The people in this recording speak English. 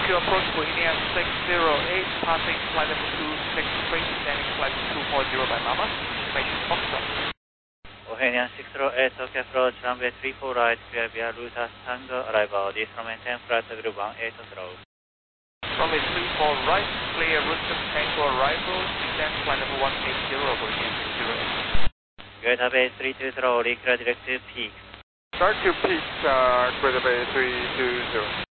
to approach Bohemia 608, passing flight level 263, descending flight 240 by Mama, information Foxtrot. Bohemia 608, Tokyo approach, runway 34 right, clear via Ruta Tango, arrival, this runway 10 flight level 18 throw. Runway 34 right, clear route Tango arrival, descend flight level 180, Bohemia 608. Greater Bay 32 throw, reclear direct to peak. Start to peak, Greater Bay 320.